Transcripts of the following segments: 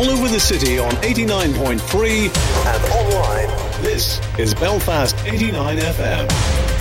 all over the city on 89.3 and online. This is Belfast 89 FM.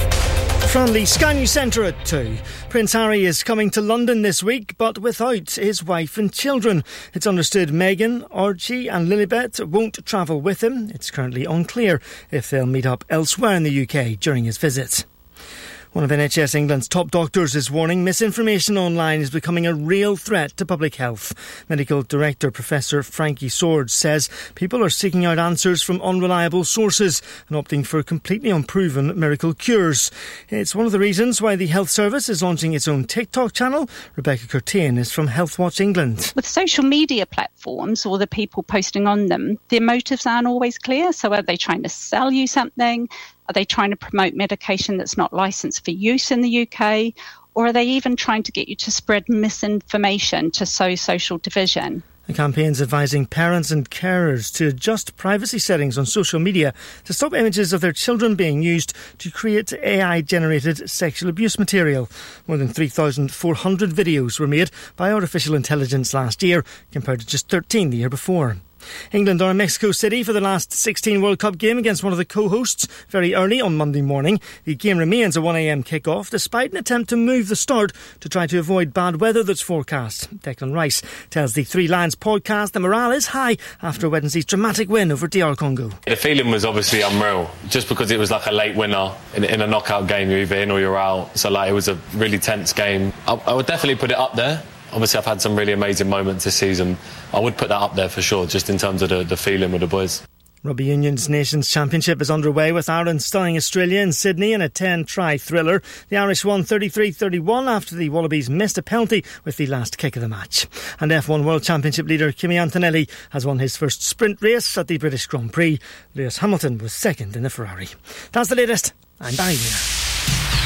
From the Sky News Centre at 2. Prince Harry is coming to London this week, but without his wife and children. It's understood Meghan, Archie and Lilibet won't travel with him. It's currently unclear if they'll meet up elsewhere in the UK during his visit. One of NHS England's top doctors is warning misinformation online is becoming a real threat to public health. Medical Director Professor Frankie Swords says people are seeking out answers from unreliable sources and opting for completely unproven miracle cures. It's one of the reasons why the Health Service is launching its own TikTok channel. Rebecca Curtain is from Healthwatch England. With social media platforms or the people posting on them, their motives aren't always clear. So are they trying to sell you something? Are they trying to promote medication that's not licensed for use in the UK? Or are they even trying to get you to spread misinformation to sow social division? The campaign's advising parents and carers to adjust privacy settings on social media to stop images of their children being used to create AI-generated sexual abuse material. More than 3,400 videos were made by artificial intelligence last year, compared to just 13 the year before. England are in Mexico City for the last 16 World Cup game against one of the co-hosts very early on Monday morning. The game remains a 1am kick-off despite an attempt to move the start to try to avoid bad weather that's forecast. Declan Rice tells the Three Lions podcast the morale is high after Wednesday's dramatic win over DR Congo. The feeling was obviously unreal, just because it was like a late winner in a knockout game. You're either in or you're out, so it was a really tense game. I would definitely put it up there. Obviously, I've had some really amazing moments this season. I would put that up there for sure, just in terms of the feeling with the boys. Rugby Union's Nations Championship is underway with Ireland stunning Australia in Sydney in a 10-try thriller. The Irish won 33-31 after the Wallabies missed a penalty with the last kick of the match. And F1 World Championship leader Kimi Antonelli has won his first sprint race at the British Grand Prix. Lewis Hamilton was second in the Ferrari. That's the latest. I'm Barry Wheeler.